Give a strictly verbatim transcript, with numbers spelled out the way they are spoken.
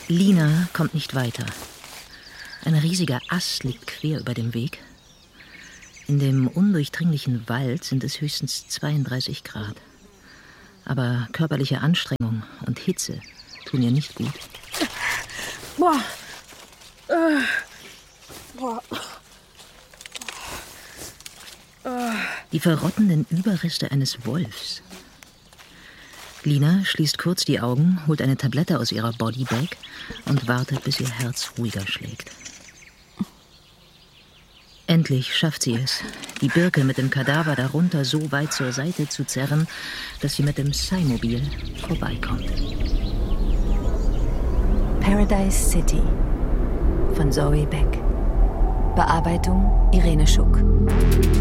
Lina kommt nicht weiter. Ein riesiger Ast liegt quer über dem Weg. In dem undurchdringlichen Wald sind es höchstens zweiunddreißig Grad. Aber körperliche Anstrengung und Hitze tun ihr nicht gut. Boah. Äh. Boah. Die verrottenden Überreste eines Wolfs. Lina schließt kurz die Augen, holt eine Tablette aus ihrer Bodybag und wartet, bis ihr Herz ruhiger schlägt. Endlich schafft sie es, die Birke mit dem Kadaver darunter so weit zur Seite zu zerren, dass sie mit dem Scymobil vorbeikommt. Paradise City von Zoe Beck. Bearbeitung Irene Schuck.